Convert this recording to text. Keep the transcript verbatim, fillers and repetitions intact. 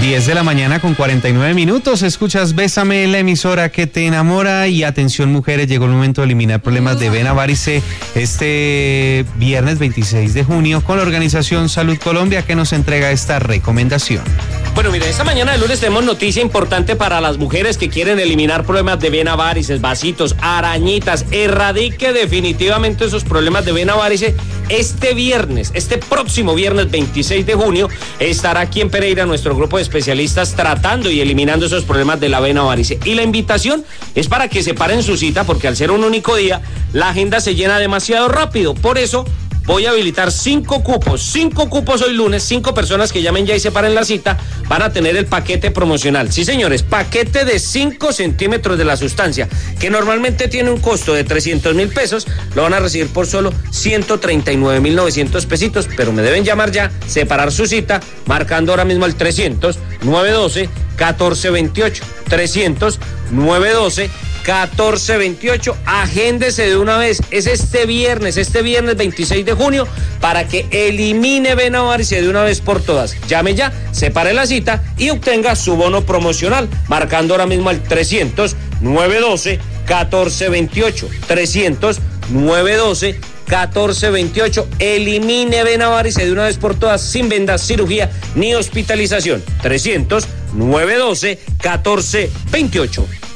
diez de la mañana con cuarenta y nueve minutos. Escuchas Bésame, la emisora que te enamora. Y atención, mujeres, llegó el momento de eliminar problemas de vena varice este viernes veintiséis de junio con la organización Salud Colombia, que nos entrega esta recomendación. Bueno, mire, esta mañana de lunes tenemos noticia importante para las mujeres que quieren eliminar problemas de vena varices, vasitos, arañitas. Erradique definitivamente esos problemas de vena varice. Este viernes, este próximo viernes veintiséis de junio, estará aquí en Pereira nuestro grupo de especialistas tratando y eliminando esos problemas de la vena varice. Y la invitación es para que separen su cita, porque al ser un único día, la agenda se llena demasiado rápido. Por eso voy a habilitar cinco cupos, cinco cupos hoy lunes, cinco personas que llamen ya y separen la cita, van a tener el paquete promocional. Sí, señores, paquete de cinco centímetros de la sustancia, que normalmente tiene un costo de trescientos mil pesos, lo van a recibir por solo ciento treinta y nueve mil novecientos pesitos, pero me deben llamar ya, separar su cita, marcando ahora mismo el trescientos, nueve doce, catorce veintiocho, trescientos, nueve doce, catorce veintiocho, agéndese de una vez, es este viernes, este viernes veintiséis de junio, para que elimine vena varice de una vez por todas. Llame ya, separe la cita y obtenga su bono promocional, marcando ahora mismo el trescientos, nueve doce, catorce veintiocho, trescientos, nueve doce, catorce veintiocho, elimine vena varice de una vez por todas, sin vendas, cirugía ni hospitalización. trescientos, nueve doce, catorce veintiocho.